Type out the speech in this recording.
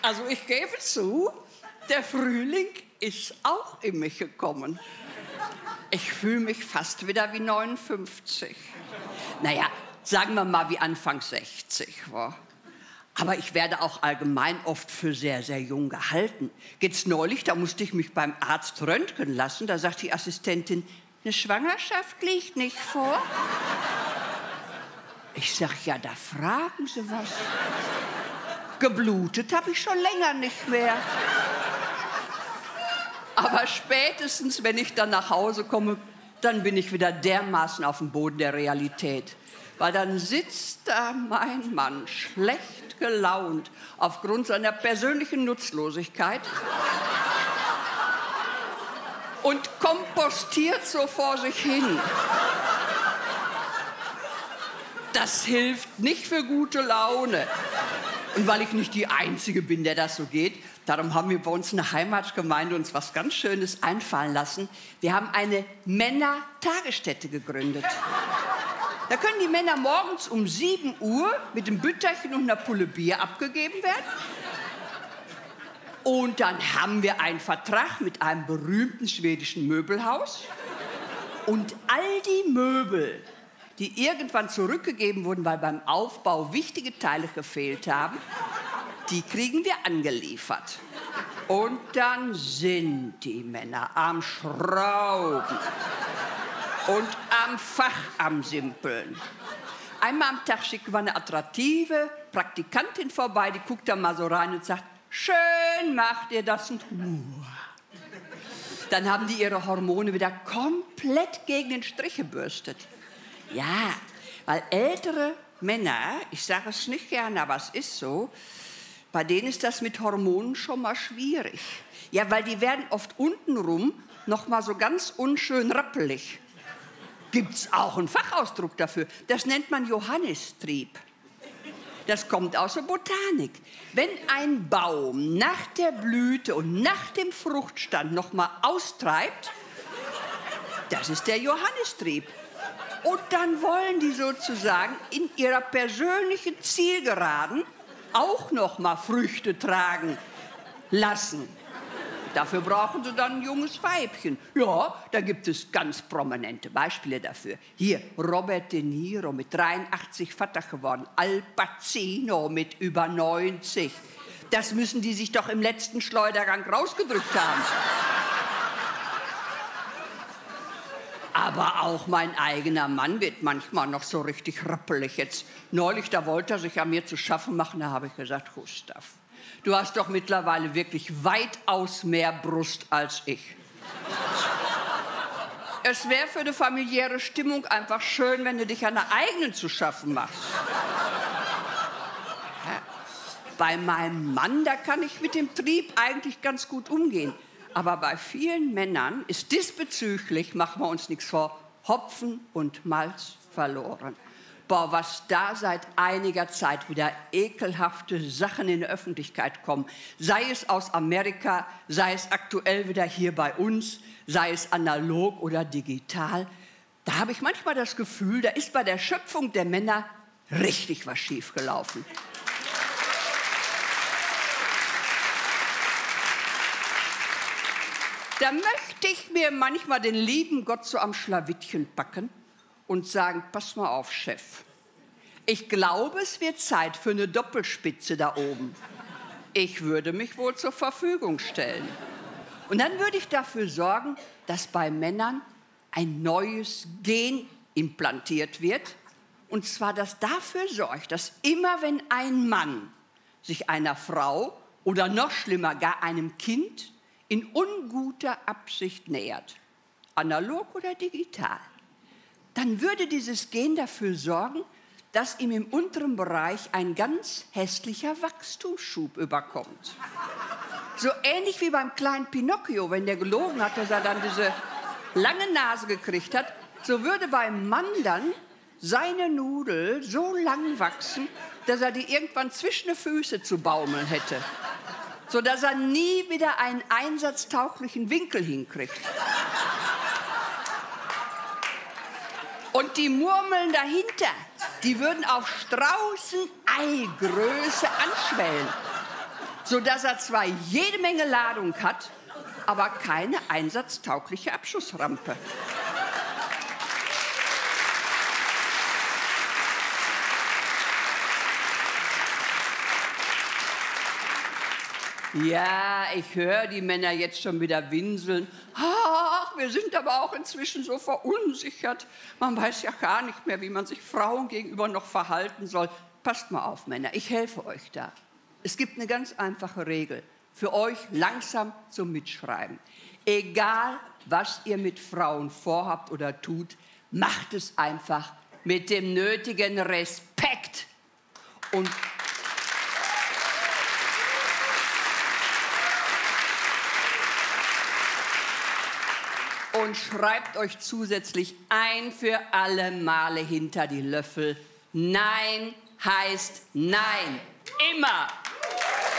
Also ich gebe zu, der Frühling ist auch in mich gekommen. Ich fühle mich fast wieder wie 59. Naja, sagen wir mal wie Anfang 60. Wa? Aber ich werde auch allgemein oft für sehr, sehr jung gehalten. Jetzt neulich, da musste ich mich beim Arzt röntgen lassen. Da sagt die Assistentin, eine Schwangerschaft liegt nicht vor. Ich sag, ja, da fragen Sie was. Geblutet habe ich schon länger nicht mehr. Aber spätestens, wenn ich dann nach Hause komme, dann bin ich wieder dermaßen auf dem Boden der Realität. Weil dann sitzt da mein Mann schlecht gelaunt aufgrund seiner persönlichen Nutzlosigkeit und kompostiert so vor sich hin. Das hilft nicht für gute Laune. Und weil ich nicht die Einzige bin, der das so geht, darum haben wir bei uns in der Heimatgemeinde uns was ganz Schönes einfallen lassen. Wir haben eine Männer-Tagesstätte gegründet. Da können die Männer morgens um 7 Uhr mit einem Bütterchen und einer Pulle Bier abgegeben werden. Und dann haben wir einen Vertrag mit einem berühmten schwedischen Möbelhaus. Und all die Möbel, die irgendwann zurückgegeben wurden, weil beim Aufbau wichtige Teile gefehlt haben, die kriegen wir angeliefert. Und dann sind die Männer am Schrauben und am Fach am Simpeln. Einmal am Tag schicken wir eine attraktive Praktikantin vorbei, die guckt da mal so rein und sagt, schön macht ihr das in Ruhe. Dann haben die ihre Hormone wieder komplett gegen den Strich gebürstet. Ja, weil ältere Männer, ich sage es nicht gerne, aber es ist so, bei denen ist das mit Hormonen schon mal schwierig. Ja, weil die werden oft untenrum noch mal so ganz unschön rappelig. Gibt's auch einen Fachausdruck dafür. Das nennt man Johannistrieb. Das kommt aus der Botanik. Wenn ein Baum nach der Blüte und nach dem Fruchtstand noch mal austreibt, das ist der Johannistrieb. Und dann wollen die sozusagen in ihrer persönlichen Zielgeraden auch noch mal Früchte tragen lassen. Dafür brauchen sie dann ein junges Weibchen. Ja, da gibt es ganz prominente Beispiele dafür. Hier, Robert De Niro mit 83 Vater geworden, Al Pacino mit über 90. Das müssen die sich doch im letzten Schleudergang rausgedrückt haben. Aber auch mein eigener Mann wird manchmal noch so richtig rappelig. Jetzt neulich, da wollte er sich an mir zu schaffen machen, da habe ich gesagt, Gustav, du hast doch mittlerweile wirklich weitaus mehr Brust als ich. Es wäre für eine familiäre Stimmung einfach schön, wenn du dich an der eigenen zu schaffen machst. Ja. Bei meinem Mann, da kann ich mit dem Trieb eigentlich ganz gut umgehen. Aber bei vielen Männern ist diesbezüglich, machen wir uns nichts vor, Hopfen und Malz verloren. Boah, was da seit einiger Zeit wieder ekelhafte Sachen in der Öffentlichkeit kommen. Sei es aus Amerika, sei es aktuell wieder hier bei uns, sei es analog oder digital. Da habe ich manchmal das Gefühl, da ist bei der Schöpfung der Männer richtig was schiefgelaufen. Da möchte ich mir manchmal den lieben Gott so am Schlawittchen packen und sagen, pass mal auf, Chef. Ich glaube, es wird Zeit für eine Doppelspitze da oben. Ich würde mich wohl zur Verfügung stellen. Und dann würde ich dafür sorgen, dass bei Männern ein neues Gen implantiert wird. Und zwar, das dafür sorgt, dass immer wenn ein Mann sich einer Frau oder noch schlimmer, gar einem Kind in unguter Absicht nähert, analog oder digital, dann würde dieses Gen dafür sorgen, dass ihm im unteren Bereich ein ganz hässlicher Wachstumsschub überkommt. So ähnlich wie beim kleinen Pinocchio, wenn der gelogen hat, dass er dann diese lange Nase gekriegt hat, so würde beim Mann dann seine Nudel so lang wachsen, dass er die irgendwann zwischen die Füße zu baumeln hätte, sodass er nie wieder einen einsatztauglichen Winkel hinkriegt. Und die Murmeln dahinter, die würden auf Straußeneigröße anschwellen. sodass er zwar jede Menge Ladung hat, aber keine einsatztaugliche Abschussrampe. Ja, ich höre die Männer jetzt schon wieder winseln. Ach, wir sind aber auch inzwischen so verunsichert. Man weiß ja gar nicht mehr, wie man sich Frauen gegenüber noch verhalten soll. Passt mal auf, Männer, ich helfe euch da. Es gibt eine ganz einfache Regel. Für euch langsam zum Mitschreiben. Egal, was ihr mit Frauen vorhabt oder tut, macht es einfach mit dem nötigen Respekt. Und schreibt euch zusätzlich ein für alle Male hinter die Löffel: Nein heißt Nein. Immer.